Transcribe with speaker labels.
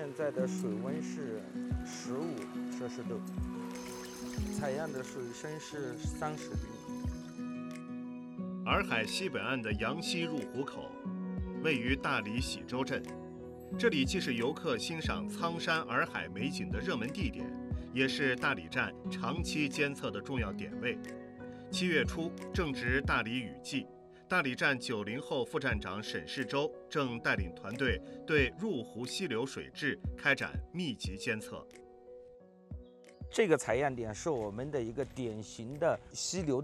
Speaker 1: 在的水温是15摄氏度，采样的水深是30厘。
Speaker 2: 洱海西北岸的阳溪入湖口，位于大理喜洲镇。这里既是游客欣赏苍山洱海美景的热门地点，也是大理站长期监测的重要点位。7月初正值大理雨季，大理站90后副站长沈世洲正带领团队对入湖溪流水质开展密集监测。
Speaker 1: 这个采样点是我们的一个典型的溪流